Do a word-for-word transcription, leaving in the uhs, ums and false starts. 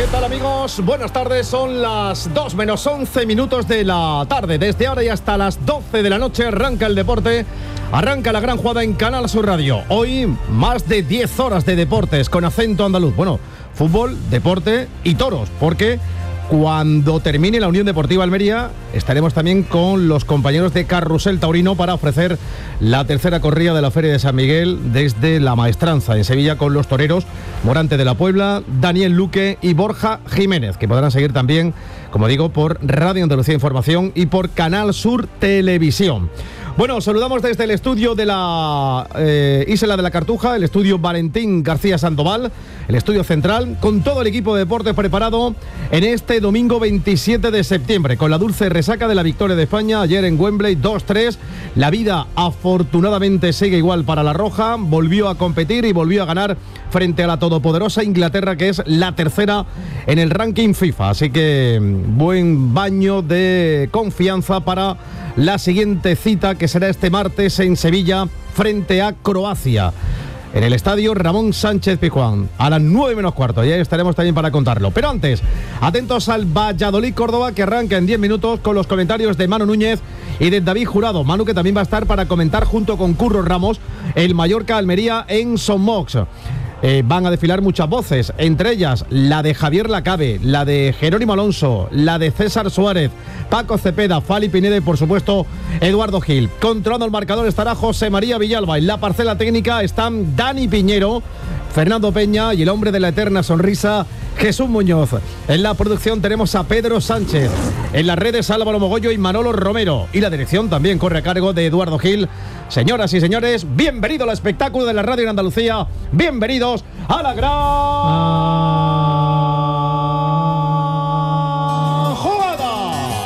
¿Qué tal, amigos? Buenas tardes, son las dos menos once minutos de la tarde. Desde ahora y hasta las doce de la noche arranca el deporte, arranca la gran jugada en Canal Sur Radio. Hoy más de diez horas de deportes con acento andaluz. Bueno, fútbol, deporte y toros, porque cuando termine la Unión Deportiva Almería estaremos también con los compañeros de Carrusel Taurino para ofrecer la tercera corrida de la Feria de San Miguel desde La Maestranza en Sevilla, con los toreros Morante de la Puebla, Daniel Luque y Borja Jiménez, que podrán seguir también, como digo, por Radio Andalucía Información y por Canal Sur Televisión. Bueno, saludamos desde el estudio de la eh, Isla de la Cartuja, el estudio Valentín García Sandoval, el estudio central, con todo el equipo de deportes preparado en este domingo veintisiete de septiembre, con la dulce resaca de la victoria de España ayer en Wembley dos tres. La vida afortunadamente sigue igual para la Roja, volvió a competir y volvió a ganar frente a la todopoderosa Inglaterra, que es la tercera en el ranking FIFA. Así que buen baño de confianza para la siguiente cita, que será este martes en Sevilla frente a Croacia, en el estadio Ramón Sánchez Pizjuán, a las nueve menos cuarto. Y ahí estaremos también para contarlo. Pero antes, atentos al Valladolid-Córdoba, que arranca en diez minutos con los comentarios de Manu Núñez y de David Jurado. Manu, que también va a estar para comentar junto con Curro Ramos el Mallorca-Almería en Son Mox. Eh, van a desfilar muchas voces, entre ellas la de Javier Lacabe, la de Jerónimo Alonso, la de César Suárez, Paco Cepeda, Fali Pineda y, por supuesto, Eduardo Gil. Controlando el marcador estará José María Villalba. En la parcela técnica están Dani Piñero, Fernando Peña y el hombre de la eterna sonrisa, Jesús Muñoz. En la producción tenemos a Pedro Sánchez. En las redes, Álvaro Mogollo y Manolo Romero. Y la dirección también corre a cargo de Eduardo Gil. Señoras y señores, bienvenido al espectáculo de la radio en Andalucía. Bienvenidos a la gran